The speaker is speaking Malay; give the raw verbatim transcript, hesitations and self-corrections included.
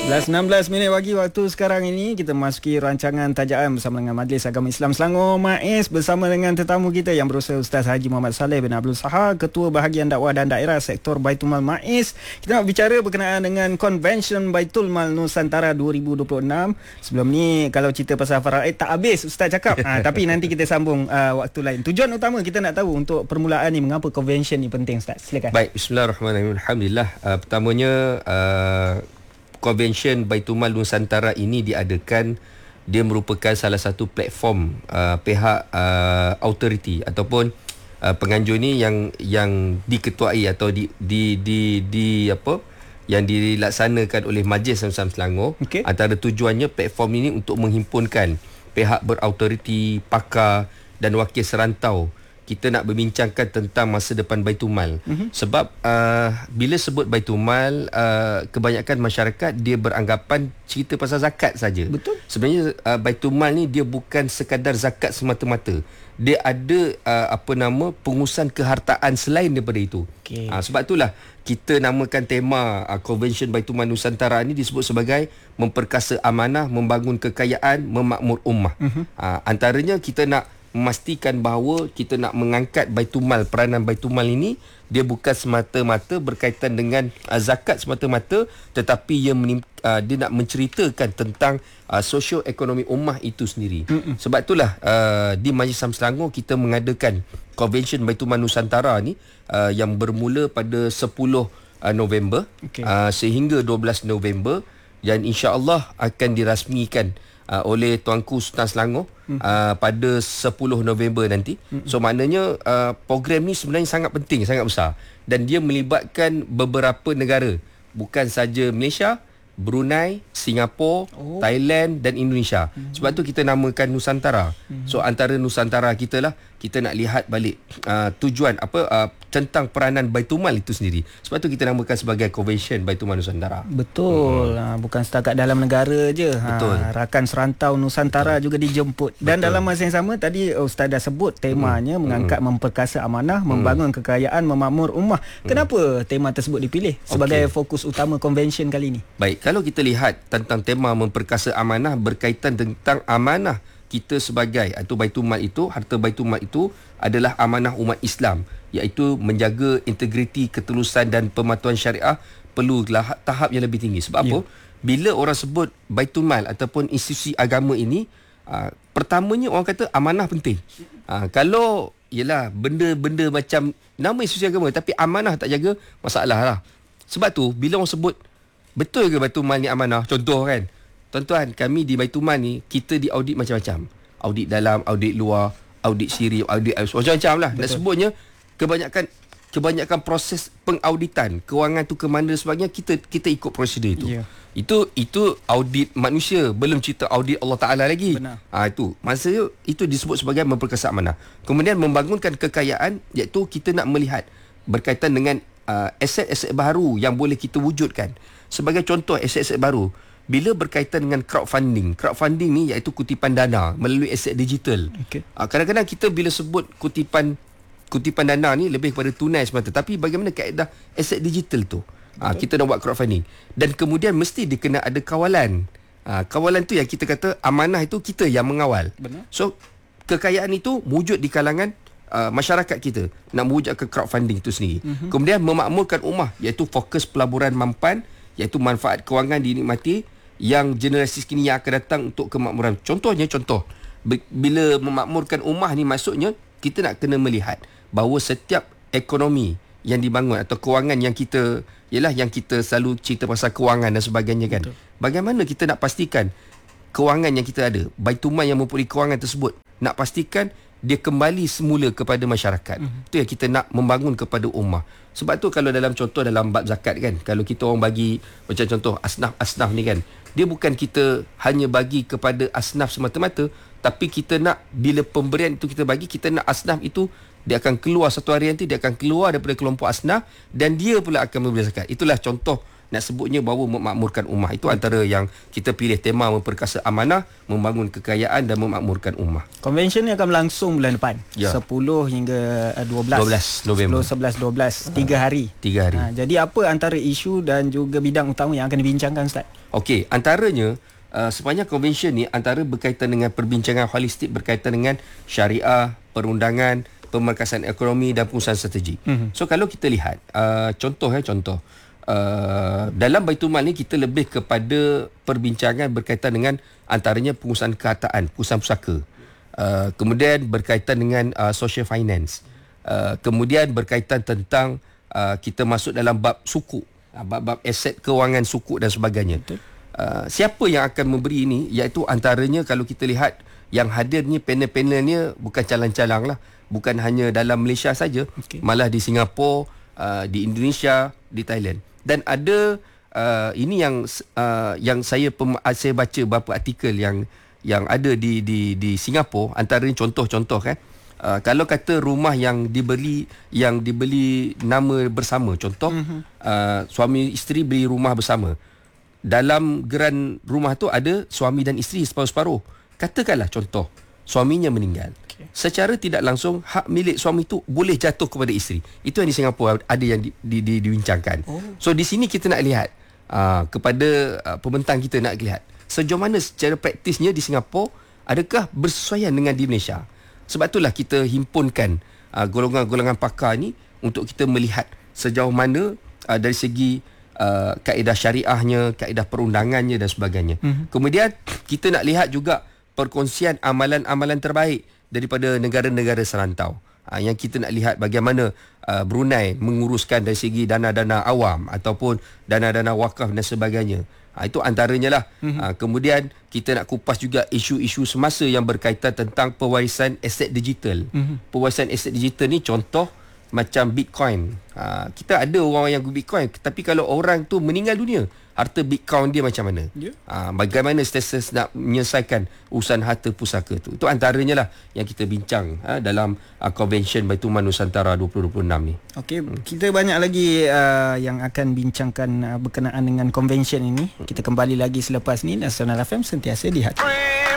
sebelas enam belas minit pagi waktu sekarang ini, kita masuki rancangan tajaan bersama dengan Majlis Agama Islam Selangor MAIS, bersama dengan tetamu kita yang berusaha Ustaz Haji Muhammad Saleh bin Abdul Sahar, Ketua Bahagian Dakwah dan Daerah Sektor Baitul Mal MAIS. Kita nak bicara berkenaan dengan Convention Baitul Mal Nusantara dua ribu dua puluh enam. Sebelum ni kalau cerita pasal faraid tak habis Ustaz cakap. ha, tapi nanti kita sambung uh, waktu lain. Tujuan utama kita nak tahu untuk permulaan ni, mengapa convention ni penting Ustaz? Silakan. Baik, bismillahirrahmanirrahim. Alhamdulillah. Uh, pertamanya uh, Convention Baitul Mal Nusantara ini diadakan, dia merupakan salah satu platform uh, pihak uh, authority ataupun uh, penganjur ni yang yang diketuai atau di di di, di apa yang dilaksanakan oleh Majlis Islam Selangor. Okay. Antara tujuannya platform ini untuk menghimpunkan pihak berautoriti, pakar dan wakil serantau. Kita nak berbincangkan tentang masa depan Baitul Mal. Mm-hmm. Sebab uh, bila sebut Baitul Mal, uh, kebanyakan masyarakat dia beranggapan cerita pasal zakat saja. Betul. Sebenarnya uh, Baitul Mal ni dia bukan sekadar zakat semata-mata. Dia ada uh, apa nama pengurusan kehartaan selain daripada itu. Okay. Uh, sebab itulah kita namakan tema uh, Convention Baitul Mal Nusantara ni disebut sebagai memperkasa amanah, membangun kekayaan, memakmur ummah. Mm-hmm. Uh, antaranya kita nak memastikan bahawa kita nak mengangkat Baitul Mal, peranan Baitul Mal ini dia bukan semata-mata berkaitan dengan uh, zakat semata-mata, tetapi ia menim, uh, dia nak menceritakan tentang uh, sosioekonomi ummah itu sendiri. Mm-mm. Sebab itulah uh, di Majlis Islam Selangor kita mengadakan Convention Baitul Mal Nusantara ni uh, yang bermula pada sepuluh November okay. uh, sehingga dua belas November, dan insya-Allah akan dirasmikan Uh, oleh Tuanku Sultan Selangor hmm. uh, pada sepuluh November nanti. Hmm. So maknanya uh, program ni sebenarnya sangat penting, sangat besar, dan dia melibatkan beberapa negara, bukan saja Malaysia, Brunei, Singapura, oh. Thailand dan Indonesia. Hmm. Sebab tu kita namakan Nusantara. Hmm. So antara Nusantara kita lah, kita nak lihat balik uh, tujuan apa uh, tentang peranan Baitul Mal itu sendiri. Sebab tu kita namakan sebagai Convention Baitul Mal Nusantara. Betul. Hmm. Ha, bukan setakat dalam negara je. Betul. Ha, rakan serantau Nusantara Betul. juga dijemput. Dan Betul. dalam masa yang sama tadi Ustaz dah sebut temanya hmm. mengangkat hmm. memperkasa amanah, hmm. membangun kekayaan, memakmur ummah. Kenapa hmm. tema tersebut dipilih sebagai okay. fokus utama convention kali ini? Baik, kalau kita lihat tentang tema memperkasa amanah, berkaitan tentang amanah kita sebagai atau Baitul Mal itu, harta Baitul Mal itu adalah amanah umat Islam, iaitu menjaga integriti, ketulusan dan pematuhan syariah perlu tahap yang lebih tinggi. Sebab yeah. apa? Bila orang sebut Baitul Mal ataupun institusi agama ini, uh, pertamanya orang kata amanah penting. Uh, kalau ialah benda-benda macam nama institusi agama tapi amanah tak jaga, masalah lah. Sebab tu bila orang sebut betul ke Baitul Mal ni amanah, contoh kan, tuan-tuan, kami di Baitul Mal ni kita diaudit macam-macam. Audit dalam, audit luar, audit siri, audit macam-macam lah. Nak sebutnya kebanyakan kebanyakan proses pengauditan kewangan tu ke mana sebagainya, kita kita ikut prosedur itu. Yeah. Itu itu audit manusia, belum cerita audit Allah Taala lagi. Ah ha, itu masa itu, itu disebut sebagai memperkasa amanah. Kemudian membangunkan kekayaan, iaitu kita nak melihat berkaitan dengan uh, aset-aset baru yang boleh kita wujudkan. Sebagai contoh aset-aset baru, bila berkaitan dengan crowdfunding, crowdfunding ni iaitu kutipan dana melalui aset digital. Okay. Uh, kadang-kadang kita bila sebut kutipan kutipan dana ni lebih kepada tunai semata, tapi bagaimana kaedah aset digital tu? Uh, kita nak buat crowdfunding, dan kemudian mesti dia kena ada kawalan. Uh, kawalan tu yang kita kata amanah itu kita yang mengawal. Benar. So kekayaan itu wujud di kalangan uh, masyarakat kita, nak mewujudkan crowdfunding itu sendiri. Mm-hmm. Kemudian memakmurkan ummah, iaitu fokus pelaburan mampan, iaitu manfaat kewangan dinikmati yang generasi kini yang akan datang untuk kemakmuran. Contohnya, contoh bila memakmurkan ummah ni, maksudnya kita nak kena melihat bahawa setiap ekonomi yang dibangun atau kewangan yang kita, ialah yang kita selalu cerita pasal kewangan dan sebagainya kan. Betul. Bagaimana kita nak pastikan kewangan yang kita ada, Baitul Mal yang mempunyai kewangan tersebut, nak pastikan dia kembali semula kepada masyarakat. Mm-hmm. Itu yang kita nak membangun kepada ummah. Sebab tu kalau dalam contoh dalam bab zakat kan, kalau kita orang bagi macam contoh asnaf-asnaf ni kan, dia bukan kita hanya bagi kepada asnaf semata-mata, tapi kita nak bila pemberian itu kita bagi, kita nak asnaf itu dia akan keluar satu hari nanti, dia akan keluar daripada kelompok asnaf dan dia pula akan memberi zakat. Itulah contoh nak sebutnya bahawa memakmurkan ummah. Itu antara yang kita pilih, tema memperkasa amanah, membangun kekayaan dan memakmurkan ummah. Konvensyen ni akan berlangsung bulan depan, ya. sepuluh hingga dua belas dua belas November. sepuluh, sebelas, dua belas, tiga hari. Tiga hari. Ha, jadi apa antara isu dan juga bidang utama yang akan dibincangkan, Ustaz? Okey, antaranya uh, sepanjang konvensyen ni antara berkaitan dengan perbincangan holistik berkaitan dengan syariah, perundangan, pemerkasaan ekonomi dan pengurusan strategi. Mm-hmm. So kalau kita lihat uh, contoh ya contoh uh, dalam Baitul Mal ni kita lebih kepada perbincangan berkaitan dengan antaranya pengurusan kehartaan, pengurusan pusaka. Uh, kemudian berkaitan dengan uh, social finance. Uh, kemudian berkaitan tentang uh, kita masuk dalam bab suku, uh, bab-bab aset kewangan suku dan sebagainya. Uh, siapa yang akan memberi ini, iaitu antaranya kalau kita lihat yang hadir ni panel-panelnya bukan calang-calang lah. Bukan hanya dalam Malaysia saja, okay. malah di Singapura, uh, di Indonesia, di Thailand. Dan ada uh, ini yang uh, yang saya pem, saya baca beberapa artikel yang yang ada di di di Singapura, antaranya contoh-contoh kan. Uh, kalau kata rumah yang dibeli yang dibeli nama bersama, contoh mm-hmm. uh, suami isteri beli rumah bersama. Dalam geran rumah tu ada suami dan isteri separuh-separuh. Katakanlah contoh suaminya meninggal. Secara tidak langsung hak milik suami itu boleh jatuh kepada isteri. Itu yang di Singapura ada yang di, di, di, dibincangkan. Oh. So di sini kita nak lihat uh, kepada uh, pembentang kita nak lihat sejauh mana secara praktisnya di Singapura adakah bersesuaian dengan di Malaysia. Sebab itulah kita himpunkan uh, golongan-golongan pakar ni untuk kita melihat sejauh mana uh, dari segi uh, kaedah syariahnya, kaedah perundangannya dan sebagainya. Mm-hmm. Kemudian kita nak lihat juga perkongsian amalan-amalan terbaik daripada negara-negara serantau. Ha, yang kita nak lihat bagaimana uh, Brunei menguruskan dari segi dana-dana awam ataupun dana-dana wakaf dan sebagainya. Ha, itu antaranya lah. Mm-hmm. Ha, kemudian kita nak kupas juga isu-isu semasa yang berkaitan tentang pewarisan aset digital. Mm-hmm. Pewarisan aset digital ni contoh macam Bitcoin. Ha, kita ada orang yang guna Bitcoin, tapi kalau orang tu meninggal dunia, harta Bitcoin dia macam mana? Yeah. Ha, bagaimana status nak menyelesaikan urusan harta pusaka tu? Itu antaranya lah yang kita bincang ha, dalam uh, Convention Baitul Mal Nusantara dua ribu dua puluh enam ni. Okey, hmm. kita banyak lagi uh, yang akan bincangkan uh, berkenaan dengan convention ini. Kita kembali lagi selepas ni. Nasional F M sentiasa di hati.